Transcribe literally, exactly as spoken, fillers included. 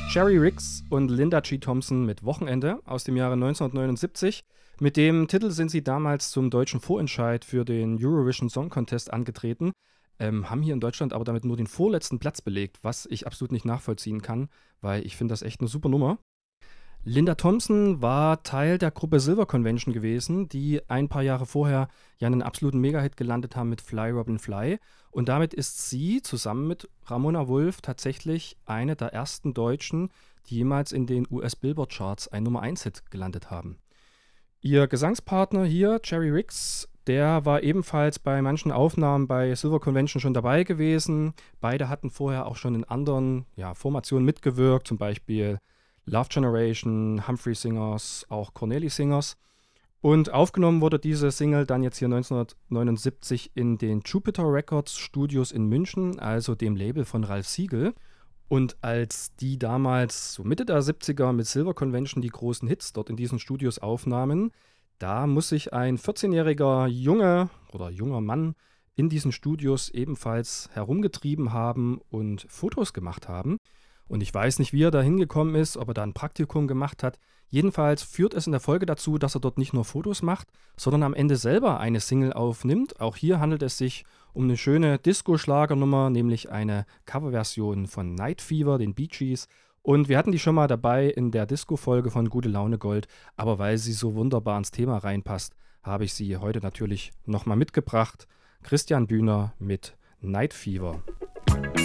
Jerry Riggs und Linda G. Thompson mit Wochenende aus dem Jahre neunzehnhundertneunundsiebzig. Mit dem Titel sind sie damals zum deutschen Vorentscheid für den Eurovision Song Contest angetreten, ähm, haben hier in Deutschland aber damit nur den vorletzten Platz belegt, was ich absolut nicht nachvollziehen kann, weil ich finde das echt eine super Nummer. Linda Thompson war Teil der Gruppe Silver Convention gewesen, die ein paar Jahre vorher ja einen absoluten Mega-Hit gelandet haben mit Fly Robin Fly. Und damit ist sie zusammen mit Ramona Wulff tatsächlich eine der ersten Deutschen, die jemals in den U S-Billboard-Charts ein Nummer eins Hit gelandet haben. Ihr Gesangspartner hier, Jerry Riggs, der war ebenfalls bei manchen Aufnahmen bei Silver Convention schon dabei gewesen. Beide hatten vorher auch schon in anderen ja, Formationen mitgewirkt, zum Beispiel Love Generation, Humphrey Singers, auch Cornelis Singers. Und aufgenommen wurde diese Single dann jetzt hier neunzehnhundertneunundsiebzig in den Jupiter Records Studios in München, also dem Label von Ralph Siegel. Und als die damals so Mitte der siebziger mit Silver Convention die großen Hits dort in diesen Studios aufnahmen, da muss sich ein vierzehnjähriger Junge oder junger Mann in diesen Studios ebenfalls herumgetrieben haben und Fotos gemacht haben. Und ich weiß nicht, wie er da hingekommen ist, ob er da ein Praktikum gemacht hat. Jedenfalls führt es in der Folge dazu, dass er dort nicht nur Fotos macht, sondern am Ende selber eine Single aufnimmt. Auch hier handelt es sich um eine schöne Disco-Schlagernummer, nämlich eine Coverversion von Night Fever, den Bee Gees. Und wir hatten die schon mal dabei in der Disco-Folge von Gute Laune Gold, aber weil sie so wunderbar ins Thema reinpasst, habe ich sie heute natürlich nochmal mitgebracht. Christian Bühner mit Night Fever.